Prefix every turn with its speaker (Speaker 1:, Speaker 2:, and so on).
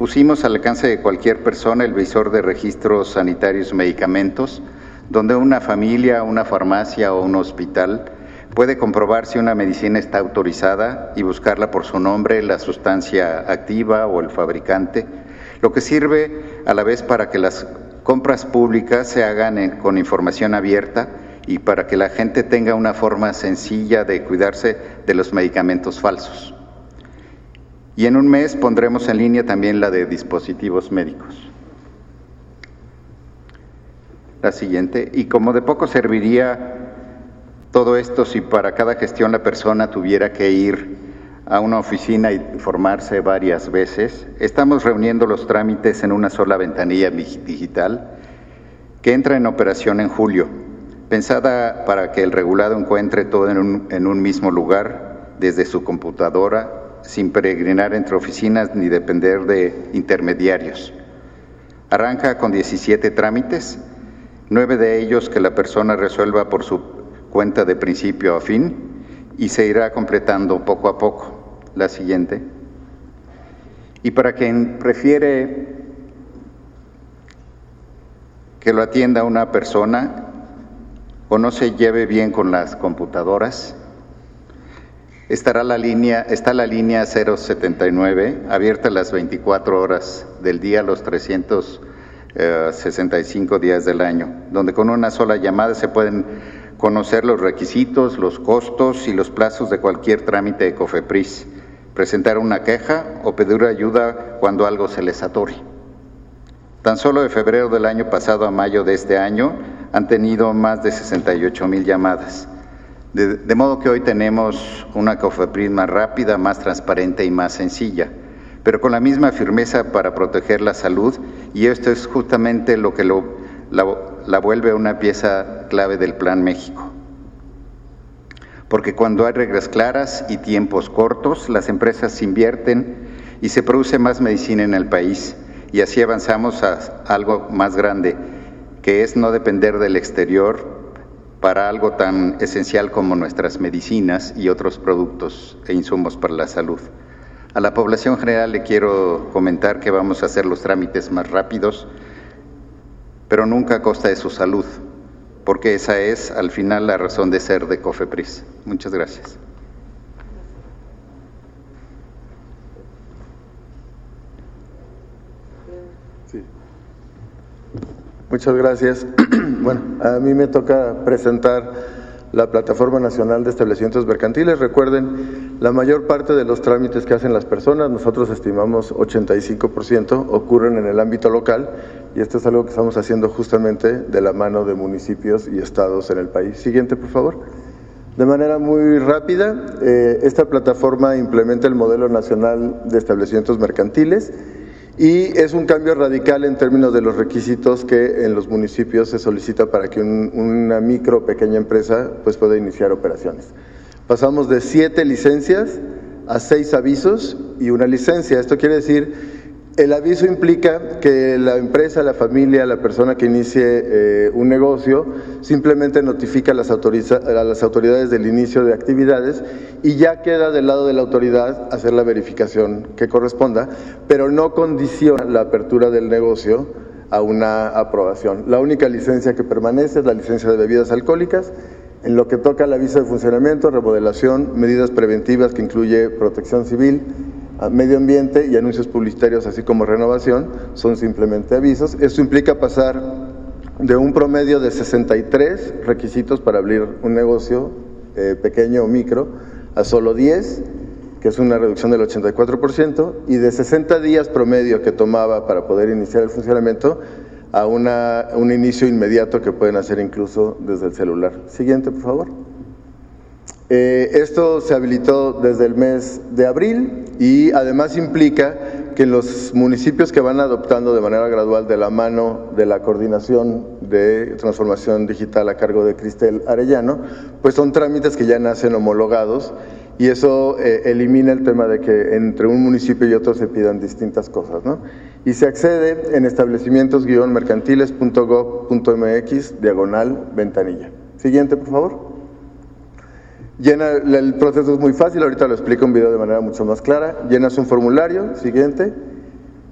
Speaker 1: pusimos al alcance de cualquier persona el visor de registros sanitarios y medicamentos, donde una familia, una farmacia o un hospital puede comprobar si una medicina está autorizada y buscarla por su nombre, la sustancia activa o el fabricante, lo que sirve a la vez para que las compras públicas se hagan con información abierta y para que la gente tenga una forma sencilla de cuidarse de los medicamentos falsos. Y en un mes pondremos en línea también la de dispositivos médicos. La siguiente. Y como de poco serviría todo esto si para cada gestión la persona tuviera que ir a una oficina y formarse varias veces, estamos reuniendo los trámites en una sola ventanilla digital que entra en operación en julio, pensada para que el regulado encuentre todo en un mismo lugar, desde su computadora, sin peregrinar entre oficinas ni depender de intermediarios. Arranca con 17 trámites, 9 de ellos que la persona resuelva por su cuenta de principio a fin y se irá completando poco a poco. La siguiente. Y para quien prefiere que lo atienda una persona o no se lleve bien con las computadoras, está la línea 079, abierta las 24 horas del día, los 365 días del año, donde con una sola llamada se pueden conocer los requisitos, los costos y los plazos de cualquier trámite de COFEPRIS, presentar una queja o pedir ayuda cuando algo se les atore. Tan solo de febrero del año pasado a mayo de este año han tenido más de 68,000 llamadas. De modo que hoy tenemos una COFEPRIS más rápida, más transparente y más sencilla, pero con la misma firmeza para proteger la salud, y esto es justamente lo que la vuelve una pieza clave del Plan México. Porque cuando hay reglas claras y tiempos cortos, las empresas invierten y se produce más medicina en el país, y así avanzamos a algo más grande, que es no depender del exterior para algo tan esencial como nuestras medicinas y otros productos e insumos para la salud. A la población general le quiero comentar que vamos a hacer los trámites más rápidos, pero nunca a costa de su salud, porque esa es, al final, la razón de ser de COFEPRIS. Muchas gracias.
Speaker 2: Sí. Muchas gracias. Bueno, a mí me toca presentar la Plataforma Nacional de Establecimientos Mercantiles. Recuerden, la mayor parte de los trámites que hacen las personas, nosotros estimamos 85%, ocurren en el ámbito local, y esto es algo que estamos haciendo justamente de la mano de municipios y estados en el país. Siguiente, por favor. De manera muy rápida, esta plataforma implementa el Modelo Nacional de Establecimientos Mercantiles y es un cambio radical en términos de los requisitos que en los municipios se solicita para que una micro o pequeña empresa pues pueda iniciar operaciones. Pasamos de 7 licencias a 6 avisos y una licencia. Esto quiere decir, el aviso implica que la empresa, la familia, la persona que inicie un negocio simplemente notifica a las autoridades del inicio de actividades y ya queda del lado de la autoridad hacer la verificación que corresponda, pero no condiciona la apertura del negocio a una aprobación. La única licencia que permanece es la licencia de bebidas alcohólicas. En lo que toca al aviso de funcionamiento, remodelación, medidas preventivas que incluye protección civil, medio ambiente y anuncios publicitarios, así como renovación, son simplemente avisos. Esto implica pasar de un promedio de 63 requisitos para abrir un negocio pequeño o micro a solo 10, que es una reducción del 84%, y de 60 días promedio que tomaba para poder iniciar el funcionamiento a un inicio inmediato que pueden hacer incluso desde el celular. Siguiente, por favor. Esto se habilitó desde el mes de abril y además implica que los municipios que van adoptando de manera gradual de la mano de la coordinación de transformación digital a cargo de Cristel Arellano, pues son trámites que ya nacen homologados y eso elimina el tema de que entre un municipio y otro se pidan distintas cosas, ¿no? Y se accede en establecimientos-mercantiles.gov.mx/ventanilla. Siguiente, por favor. El proceso es muy fácil, ahorita lo explico en video de manera mucho más clara. Llenas un formulario, siguiente,